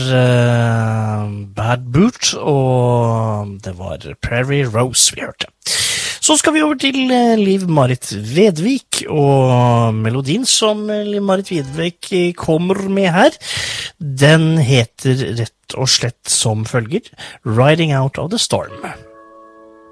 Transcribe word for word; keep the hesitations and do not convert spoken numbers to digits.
uh, Bad Boot, og det var Prairie Rose vi hørte. Så skal vi over til uh, Liv-Marit Vedvik, og melodien som Liv-Marit Vedvik kommer med her, den heter rett og slett som følger Riding Out of the Storm.